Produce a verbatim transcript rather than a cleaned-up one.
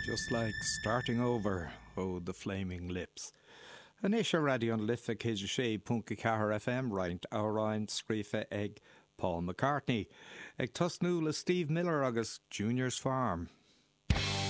Just like starting over, oh, the flaming lips. An éisio radio an lifa céidir sé punca cahar F M roint áráin scrífa ag Paul McCartney. Ag tosnú le Steve Miller agus Junior's Farm.